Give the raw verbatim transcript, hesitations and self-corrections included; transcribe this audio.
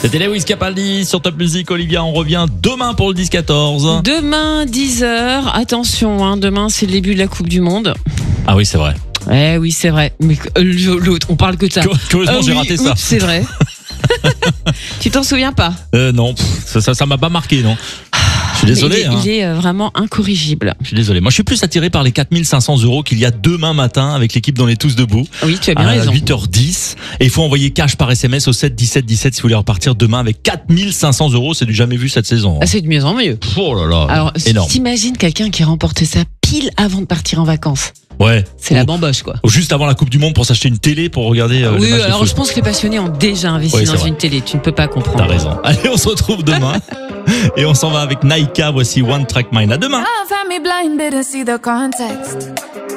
C'était Lewis Capaldi sur Top Music. Olivia, on revient demain pour le dix quatorze. Demain, dix heures. Attention, hein, demain, c'est le début de la Coupe du Monde. Ah oui, c'est vrai. Eh oui, c'est vrai. Mais euh, l'autre, on parle que de ça. Curieusement, Ah j'ai oui, raté ça. oups, c'est vrai. Tu t'en souviens pas? Euh, non, pff, ça, ça, ça m'a pas marqué, non. Je suis désolé. Il est, hein. il est euh, vraiment incorrigible. Je suis désolé. Moi, je suis plus attiré par les quatre mille cinq cents euros qu'il y a demain matin avec l'équipe dans les Tous Debout. Oui, tu as bien à raison. huit heures dix. Et il faut envoyer cash par S M S au sept dix-sept dix-sept si vous voulez repartir demain avec quatre mille cinq cents euros. C'est du jamais vu cette saison. Ah, c'est de mieux en mieux. Oh là là. Alors, énorme. t'imagines quelqu'un qui remporte ça pile avant de partir en vacances. Ouais. C'est ou, la bamboche, quoi. Ou juste avant la Coupe du Monde pour s'acheter une télé pour regarder euh, Oui, les matchs de alors foot. je pense que les passionnés ont déjà investi Oui, dans c'est vrai. une télé. Tu ne peux pas comprendre. T'as raison. Allez, on se retrouve demain. Et on s'en va avec Naika. Voici One Track Mind. À demain. Love had me blinded to see the context.